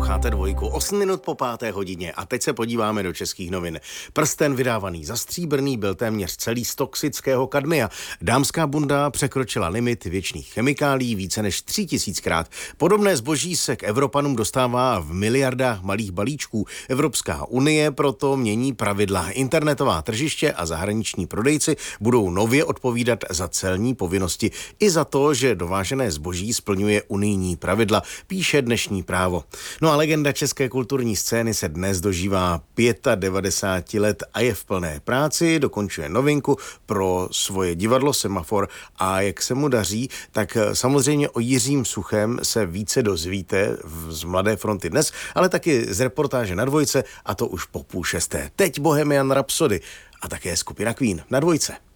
Posloucháte Dvojku, 8 minut po 5:00 a teď se podíváme do českých novin. Prsten vydávaný za stříbrný byl téměř celý z toxického kadmia. Dámská bunda překročila limit věčných chemikálií více než 3000krát. Podobné zboží se k Evropanům dostává v miliardách malých balíčků. Evropská unie proto mění pravidla. Internetová tržiště a zahraniční prodejci budou nově odpovídat za celní povinnosti i za to, že dovážené zboží splňuje unijní pravidla, píše Dnešní Právo. No a legenda české kulturní scény se dnes dožívá 95 let a je v plné práci, dokončuje novinku pro svoje divadlo Semafor a jak se mu daří, tak samozřejmě o Jiřím Suchém se více dozvíte z Mladé fronty dnes, ale taky z reportáže na Dvojce a to už po 5:30. Teď Bohemian Rhapsody a také skupina Queen na Dvojce.